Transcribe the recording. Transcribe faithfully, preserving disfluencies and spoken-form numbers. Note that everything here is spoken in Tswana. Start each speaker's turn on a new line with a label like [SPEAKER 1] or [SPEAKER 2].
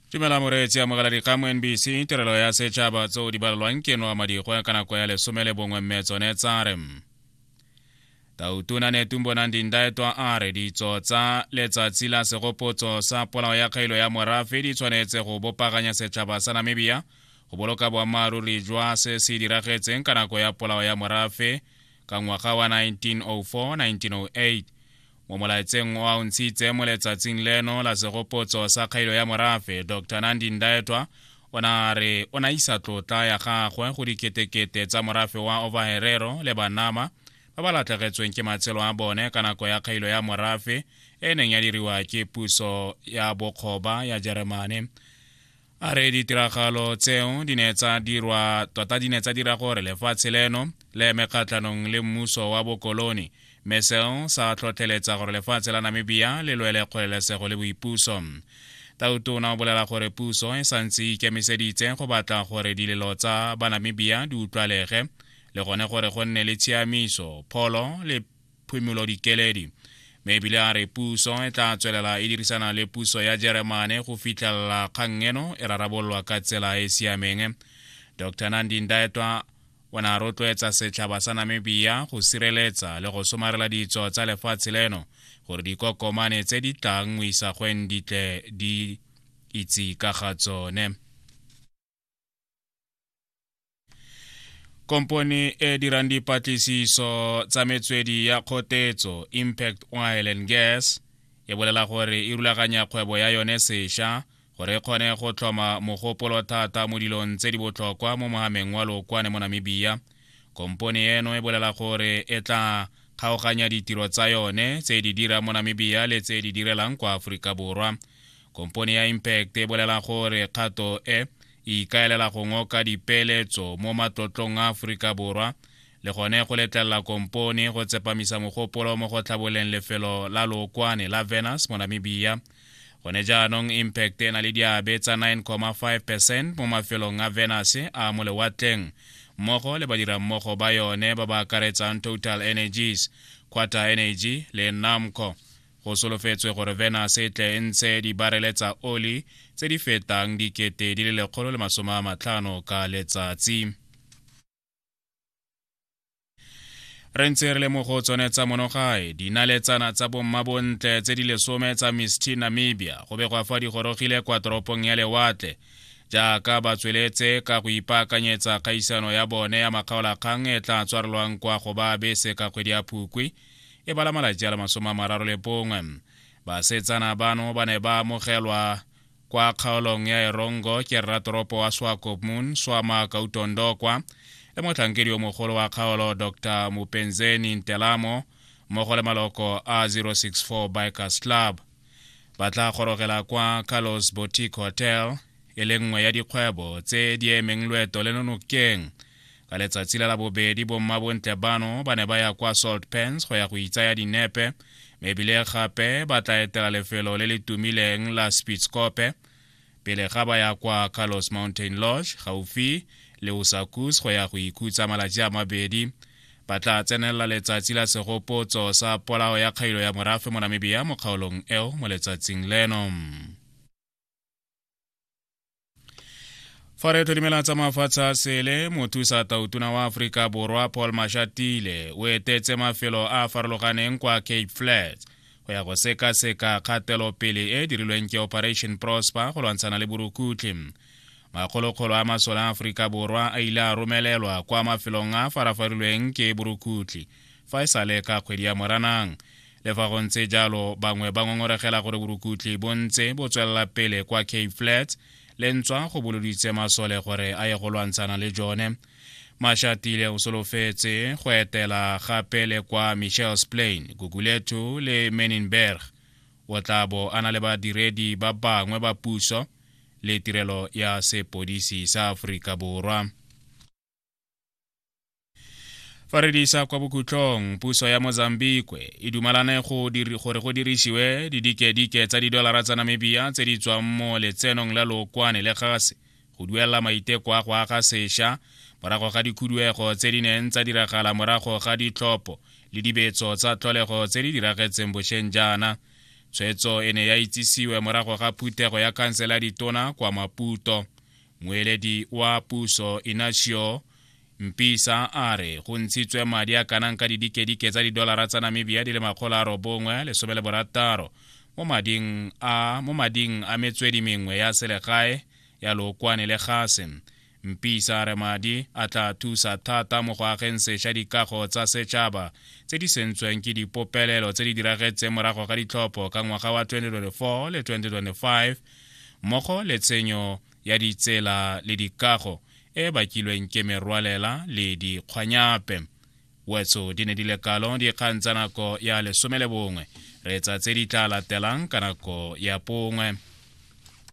[SPEAKER 1] Dumela moreetsi amogela dikgamo N B C tirelo ya setšhaba tseo di balelwang ke no amadikgo ka nako ya lesome le bongwe mme tsone tsa re tautona Netumbo Nandi-Ndaitwah a re ditso tsa letsatsi la segopotso sa polao ya kgailo ya morafe di tshwanetse go bopaganya setšhaba sa Namibia go boloka boammaaruri jwa se se diragetseng ka nako ya polao ya morafe ka ngwaga wa nineteen oh four nineteen oh eight. Mo molaetseng wa o ntshitse mo letsatsing leno la segopotso sa kgailo ya morafe, Doctor Nandi-Ndaitwah o na re o na isa tlotla ya gagwe go diketekete tsa morafe wa Ovaherero le Banama ba ba latlhegetsweng ke matshelo a bone ka nako ya kgailo ya morafe e neng ya diriwa ke puso ya bokgoba ya Jeremane. A re ditiragalo tseo di ne tsa dirwa tota di ne tsa dira gore lefatshe leno le eme kgatlhanong le mmuso wa bokoloni, mme seo sa tlhotlheletsa gore lefatshe la Namibia le lwele kgololesego le boipuso. Tautona o bolela gore puso e santse ikemiseditse go batla gore dilelo tsa ba Namibia di utlwalege le gone gore go nne le tshiamiso, pholo le phimolo dikeledi. Mme ebile a re puso e tla tswelela e dirisana le puso ya Jeremane go fitlhelela kgang eno e rarabololwa ka tsela e siameng. Doctor Nandi-Ndaitwah o na rotloetsa setšhaba sa Namibia go sireletsa le go somarela ditso tsa lefatshe leno gore dikokomane tse di tlang mo isagweng di tle di itse ka ga tsone. Komponi e dirang dipatlisiso tsa metswedi ya kgotetso Impact Oil and Gas e bolela gore e rulaganya kgwebo ya yone sešwa gore e kgone go tlhoma mogopolo thata mo dilong tse di botlhokwa mo mogameng wa lookwane mo Namibia. Komponi eno e bolela gore e tla kgaoganya ditiro tsa yone tse di dira mo Namibia le tse di direlang kwa Aforika Borwa. Komponi ya Impact e bolela gore kgato e ikaelela go ngoka dipeeletso mo matlotlong a Aforika Borwa le gone go letlelela komponi go tsepamisa mogopolo mo go tlhaboleng lefelo la lookwane la Venus mo Namibia. Gone jaanong Impact e na le diabe tsa nine point five percent mo mafelong a Venus a mo lewatleng mmogo le badira mmogo ba yone ba ba akaretsang Total Energies, Qatar Energy le Namco. Go solofetswe gore Venus e tle e ntshe dibarele tsa oli tse di fetang dikete di le lekgolo le masome a matlhano ka letsatsi. Re ntse re le mo go tsone tsa monogae dinaletsana tsa bommabontle tse di lesome tsa Miss Teen Namibia go begwa fa di gorogile kwa toropong ya Lewatle jaaka ba tsweletse ka go ipaakanyetsa kgaisano ya bone ya makgaolakgang e tla tswarelwang kwa go ba bese ka kgwedi ya Phukwi e bala malatsi a le masome a mararo le bongwe. Basetsana bano ba ne ba amogelwa kwa kgaolong ya Erongo ke rratoropo wa Swakopmund Swama Kautondokwa le motlhankedi yo mogolo wa kgaolo Doctor Mupenzeni Ntelamo mmogo le maloko a zero six four Bikers Club. Ba tla gorogela kwa Carlos Boutique Hotel e le nngwe ya dikgwebo tse di emeng loeto le nonokeng. Ka letsatsi la bobedi bommabontle bano ba ne ba ya kwa Salt Pens go ya go itsaya dinepe, mebile gape ba tla etela lefelo le le tumileng la Spitzkoppe pele ga ba ya kwa Carlos Mountain Lodge gaufi le Usakus go ya go ikhutsa malatsi a mabedi. Ba tla tsenela letsatsi la segopotso sa polao ya kgailo ya morafe mo Namibia mo kgaolong eo mo letsatsing leno. Fa re tlhodimela tsa mafatshe a sele mothusa tautona wa Aforika Borwa Paul Mashatile o etetse mafelo a farologaneng kwa Cape Flats go ya go seka-seka kgatelopele e dirilweng ke Operation Prosper go lwantshana le borukhutlhi. Makgolokgolo a masole a Aforika Borwa a ile a romelelwa kwa mafelong a farafarilweng ke borukhutlhi fa e sale ka kgwedi ya Moranang. Le fa go ntse jalo bangwe ba ngongoregela gore borukhutlhi bo ntse bo tswelela pele kwa Cape Flats le ntswa go boloditse masole gore a ye go lwantshana le jone. Mashatile o solofetse go etela gape le kwa Mitchells Plain, Gugulethu le Menenberg. O tla bo a na le badiredi ba bangwe ba puso le tirelo ya sepodisi sa Aforika Borwa. Fa re di isa kwa bokhutlong, puso ya Mozambique e dumalane go diri gore go dirisiwe didike-dike tsa didolara tsa Namibia tse di tswang mo letsenong la lookwane le gase go duela maiteko a go aga sešwa morago ga dikhuduego tse di neng tsa diragala morago ga ditlhopho le dibetso tsa tlholego tse di diragetseng bošeng jaana. tshwetso e ne ya itsisiwe morago ga phuthego ya khansele ya ditona kwa Maputo. Moeledi wa puso Inacio Mpisa a re go ntshitswe madi a kanang ka didike-dike tsa didolara tsa Namibia di le makgolo a robongwe lesome le borataro mo mading a mo mading a metswedi mengwe ya selegae ya Lokwane le Gase. Mpisa a re madi a tla thusa thata mo go ageng sešwa dikago tsa setšhaba tse di sentsweng ke dipopelelo tse di diragetseng morago ga ditlhopho ka ngwaga wa twenty twenty-four le twenty twenty-five mmogo le tshenyo ya ditsela le dikago e bakilweng ke merwalela le dikgwanyape. Wetso di ne di le kalo dikgang tsa nako ya lesome le bongwe re tsa tse di tla latelang ka nako ya pongwe.